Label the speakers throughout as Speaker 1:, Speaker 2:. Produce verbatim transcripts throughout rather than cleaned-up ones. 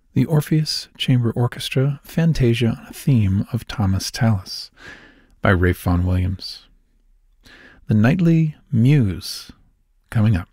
Speaker 1: The Orpheus Chamber Orchestra Fantasia on a Theme of Thomas Tallis by Ralph Vaughan Williams. The Nightly Muse coming up.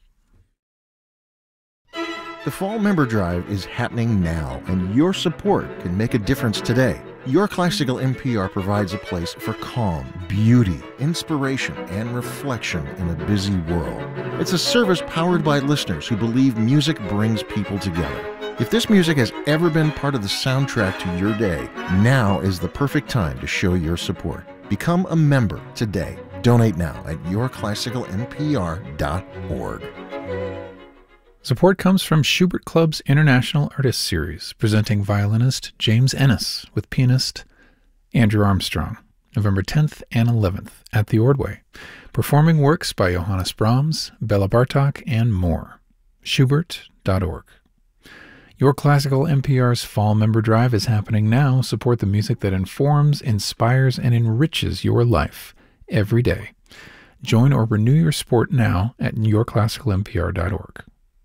Speaker 2: The Fall Member Drive is happening now, and your support can make a difference today. Your Classical N P R provides a place for calm, beauty, inspiration, and reflection in a busy world. It's a service powered by listeners who believe music brings people together. If this music has ever been part of the soundtrack to your day, now is the perfect time to show your support. Become a member today. Donate now at your classical n p r dot org.
Speaker 1: Support comes from Schubert Club's International Artist Series, presenting violinist James Ennis with pianist Andrew Armstrong, November tenth and eleventh at the Ordway, performing works by Johannes Brahms, Bela Bartok, and more. Schubert dot org. Your Classical N P R's Fall Member Drive is happening now. Support the music that informs, inspires, and enriches your life every day. Join or renew your support now at your classical n p r dot org.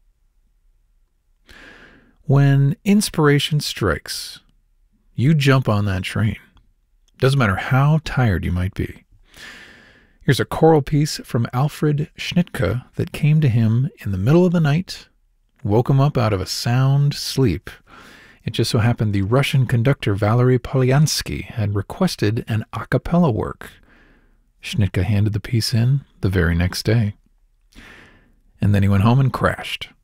Speaker 1: When inspiration strikes, you jump on that train. Doesn't matter how tired you might be. Here's a choral piece from Alfred Schnittke that came to him in the middle of the night, woke him up out of a sound sleep. It just so happened the Russian conductor Valery Polyansky had requested an a cappella work. Schnittke handed the piece in the very next day. And then he went home and crashed.